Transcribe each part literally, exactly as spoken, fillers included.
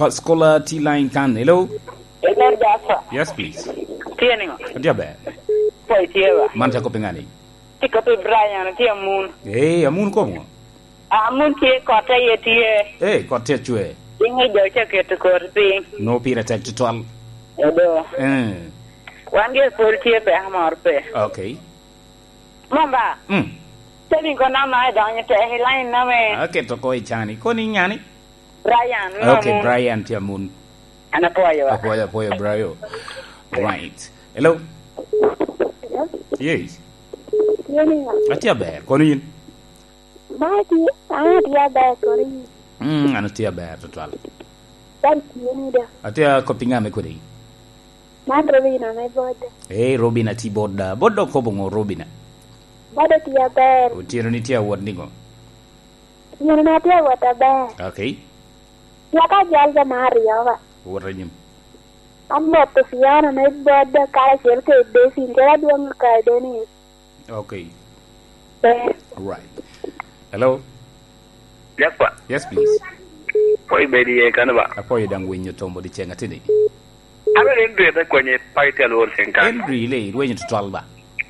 Scholar T line can. Hello. Hello, Jasa. Yes, please. Tieni. Dia be. Poi tieva. Man ko pengani. Tiko pe Brian ti amun. Eh, amun ko mo. Amun ti ko ta ye ti. Eh, ko te chue. Inge jo che ke to ko pi. No pira tek to twal. Edo. Eh. Wange por ti pe amor pe. Okay. Mamba. Mm. Teni ko na ma da ni te line na me. Okay, to ko ichani. Ko ni nyani? Brian. No Okay, Brian ti amun. Ana poyo. Apoya, apoya, Brian. Right. Hello. Yes. Tieni. Atia be. Ko ni? Ba ti, ana dia be ko ri. Mm, ana tia be to twal. Dan tieni da. Atia ko pingame ko dei. Man Robina me boda. Eh, Robina ti boda. Bodo ko bongo Robina. Boda tia ber. Utiro ni tia wod ningo. Tieni na tia wata ber. Okay. Ya ka jal ja Mario ba. Wora nyim. Amma to fiana me boda kala sel ke de sin kala duang ka de ni. Okay. Ber. Right. Hello. Yes, pa. Yes, please. Poi bedi e kanaba. Apoyo dang wenyo tombo di chenga tini. Alo endre da kwenye paite alor senka. Henry le wenyo to twalba.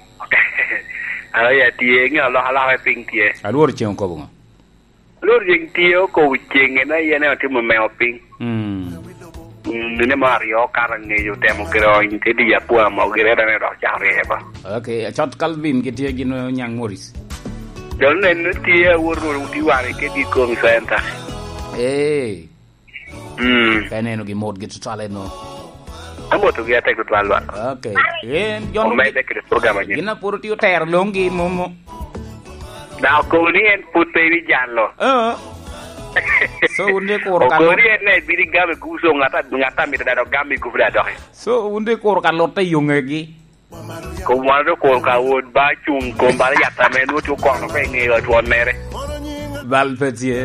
Alo ya tie nga lo hala ping tie. Alor chen ko bongo. Lor jing tie ko chenge na yene ati mo me ping. Mm. Nene Mario karang ne yo temo kero inte di ya pua mo gere da ne do chare ba. Okay, chot kalvin ke tie gino nyang Morris. Don ne tie woro di ware ke di ko senta. Eh. Mm. Kaneno gi mod gitu twale no. Amo to ge ate ko twalwa. Okay. Eh, O jon me de ke programa ni. gina puro tio ter longi momo. Da ko ni en putte wi jallo. Eh. So unde kor O kan. ko ni en ne bi di gabe guso ngata ngata mi da do gambi ku da do. So unde kor kan lotte yungegi. Ko maro ko ka wod ba chung ko ba ya ta menu to ko no pe ngi to mere. Val petie.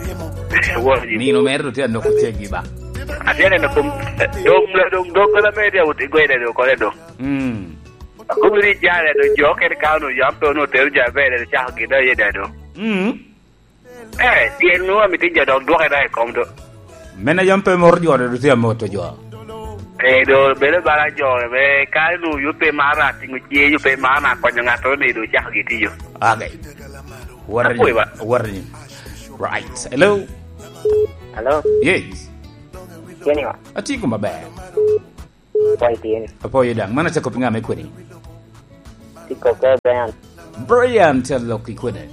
Ni no merdo ti hanno kuchegi ba. Atiene no kum dom la dom dom la media uti go ide ko le do. Mm. Ko mi jare do jo ke ka no yam to no te ja be de cha ki do ye de do. Mm. Eh, ti no mi ti ja do do ke dai kom do. Mena yampe mordio de ti amoto jo. Eh do be le bara jo be ka no yu pe mara ti ngi ye yu pe mana ko nya to ni do cha ki ti yo. Okay. Warni. Warni. Right. Hello. Hello. Yes. Tieni wa. Ati ko mabe. Poi tieni. Apoyo dang mana cha ko pingame kwini. Tiko ke Brian. Brian tell Loki kwini.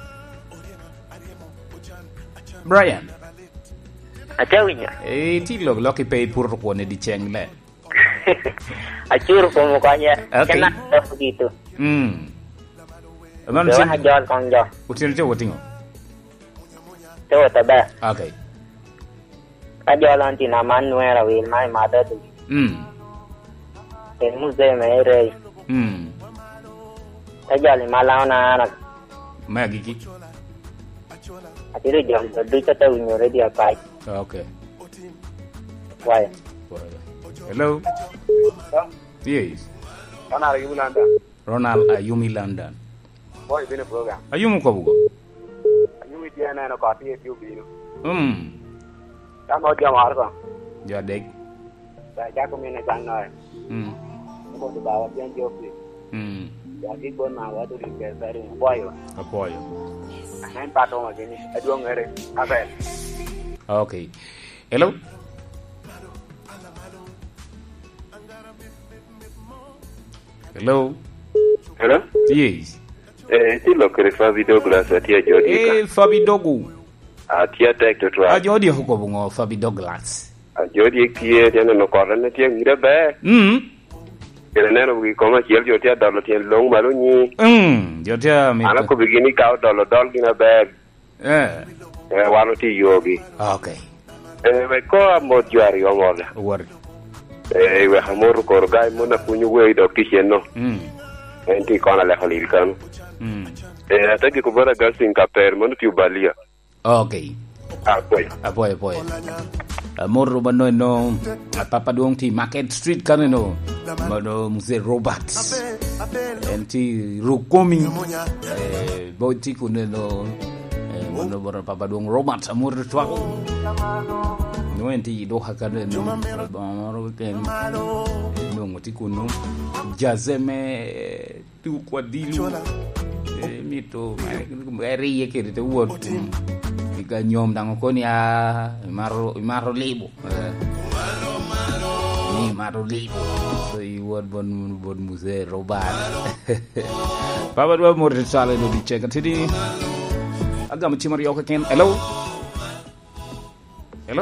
Brian. Achawinya. Eh ti lo Loki pay pur ko ne di cheng le. Acur ko mukanya. Okay. Kena begitu. Hmm. Amam Jangan chen. hajal kongjo. Utin jo wotingo. Coba tebe. Okay. Kajalan Cina Manuel Will my mother tu. Hmm. In museum ere. Hmm. Kajal malau na anak. Ma gigi. Atiru jam du kata unyore dia pai. Okay. Why? Hello. Yes. Ana ri bulanda. Ronald Ayumi London. Boy bine program. Ayumu ko bugo. Ayumi dia na no ka ti ti bi. Hmm. Ta mo jam har ko. Ja deg. Ta ja ko mi na kan na. Hmm. Ko to ba wa pian jo bi. Hmm. Ya ki bon na wa to ri ke sa ri boy. Apoyo. Nan pa to ma gini. Adu ngere. Abe. Okay. Hello. Hello. Hello? Yes. Eh, ti lo kere fa video glass atia jodi ka. Eh, Fabi Dogu. Atia tek to twa. Ajodi huko bungo Fabi Douglas. Jodi kie tena no korana tia ngira ba. Hmm. Kere neno wi koma kiel jo tia dalo tia long malu ni. Hmm. Jotia mi. Ana ko begini ka dalo dal gina bag. Eh. Eh, wano ti yogi. Okay. Eh, we ko mo jari o mo. War. Eh, we hamor ko gai mo na kunyu we do kishen no. Hmm. Enti kona le halil kan. Hmm. Eh, ataki ko bara galsin ka per mo ti balia. Okay. Ah, boy. Apoy apoy. Amor bano no papa dong ti Market Street kan no. Mano muse Robert. Enti Rukomi. Eh, boy ti kuno no. Eh, mano bara papa dong Robert amor twak. no enti do hakade no moro ken no ngoti kuno jazeme tu kwa dilu mito mari yake de wot ka nyom dang ko ya maro maro libo ni maro libo so i wot bon bon muse roban baba do mo de sale do di check tidi agam chimar yo ken hello hello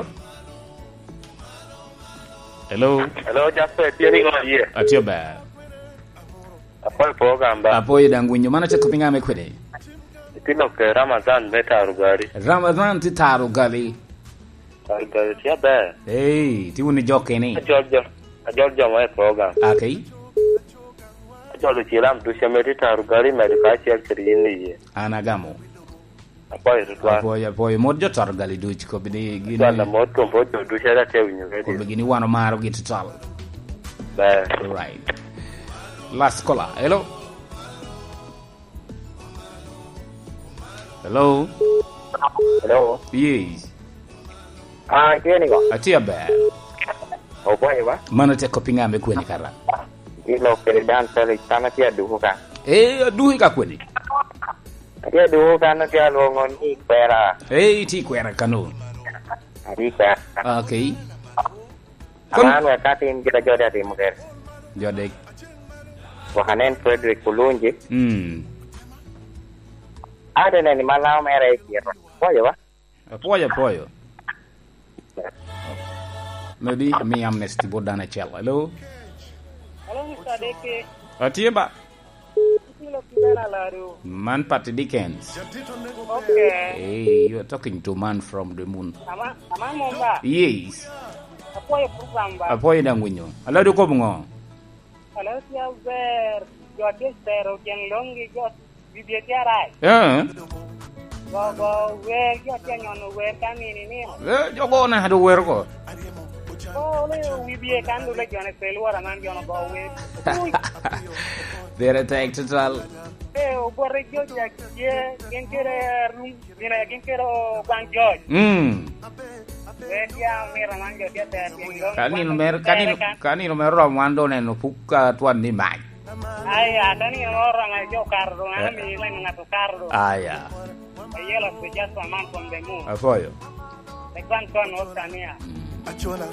hello hello Jasper piering on here atio ba apa program ba apo idangunyo mana cha kupinga mekwede Tino ke Ramadan beta rugari. Ramadan ti taru gali. Taru tia be. Hey, ti uni joke ni. Georgia. Georgia mai program. Okay. Georgia chilam tu semeti taru gali mari ka cher krini ye. Anagamo. Apa itu tuan? Apo ya apo mojo taru gali du chiko bini gini. Tuan la moto moto du shara te unyo ko begini wano maro gitu tal. Be. Right. Last caller. Hello. Hello. Hello. Yes. Ah, kini ko. Atia ba. Opo ba? Mana te kopinga me kweni kara. Ilo kere dan sele sana tia duhu ka. Eh, duhi ka kweni. Tia duhu ka na tia lo ngoni kwera. Eh, ti kwera kanu. Ari ka. Okay. Aman wa ka tin kita joda ti muker. Jodek. Wahanen Frederick Kulunji. Hmm. Ada nani malau merah kira. Poyo ba? Poyo poyo. Maybe me amnesty bodana chel. Hello. Hello Mister Deke. Atia ba. Kilo kidana laru. Man Pat Dickens. Okay. Hey, you are talking to man from the moon. Ama ama momba. Yes. Apoyo program ba. Apoyo dangunyo. Ala do ko bungo. Hello tia ver. Yo te espero quien longi yo vivie tiarai. Eh. Go go we yo tia nyono we kanini ni. Eh, jogo na hado wer ko. Oh, le vivie kandu le jone peluara man jono go we. There attack total. Eh, o borre yo ya ye gen kere rum, dina gen kere o Bang George. Hmm. We tia mira man yo tia ter gen long. Kani no mer kani kani no mer wando ne no puka tuan ni mai. Ay, ada nih orang aja kardo, kami lain ngatu kardo. Aya. Ayolah sejak zaman pembemu. Apoyo. Tekan tuan otania.